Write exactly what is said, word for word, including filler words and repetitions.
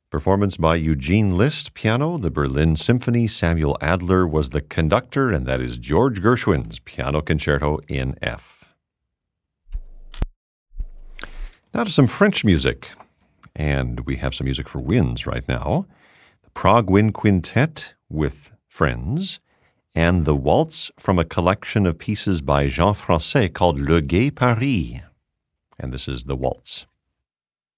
Performance by Eugene Liszt, piano, the Berlin Symphony. Samuel Adler was the conductor, and that is George Gershwin's Piano Concerto in F. Now to some French music, and we have some music for winds right now. The Prague Wind Quintet with Friends, and the waltz from a collection of pieces by Jean Francais called Le Gai Paris. And this is the waltz.